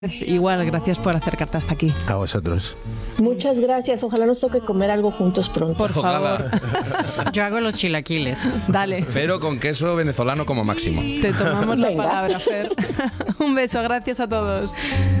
Igual, gracias por acercarte hasta aquí. A vosotros. Muchas gracias. Ojalá nos toque comer algo juntos pronto. Por favor. Yo hago los chilaquiles. Dale. Pero con queso venezolano como máximo. Te tomamos la Venga. palabra, Fer. Un beso, gracias a todos.